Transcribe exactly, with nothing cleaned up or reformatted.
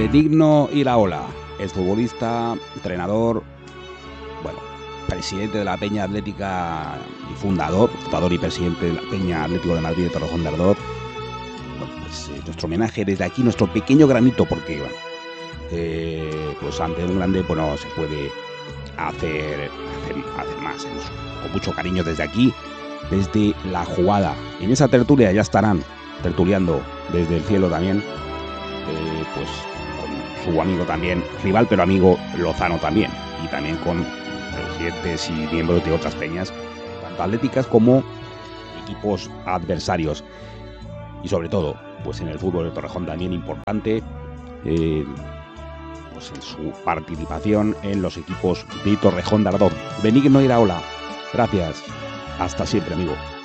Benigno Iraola, exfutbolista, entrenador, bueno, presidente de la Peña Atlética y fundador, fundador y presidente de la Peña Atlético de Madrid de Torrejón de Ardoz. Bueno, pues eh, nuestro homenaje desde aquí, nuestro pequeño granito, porque bueno, eh, pues ante un grande pues no se puede hacer, hacer, hacer más. Hemos, con mucho cariño desde aquí, desde la jugada. En esa tertulia ya estarán tertuliando desde el cielo también, eh, pues con su amigo también, rival pero amigo Lozano también, y también con presidentes y miembros de otras peñas, tanto atléticas como equipos adversarios. Y sobre todo, pues en el fútbol de Torrejón también importante, eh, pues en su participación en los equipos de Torrejón de Ardoz. Benigno Iraola, gracias. Hasta siempre, amigo.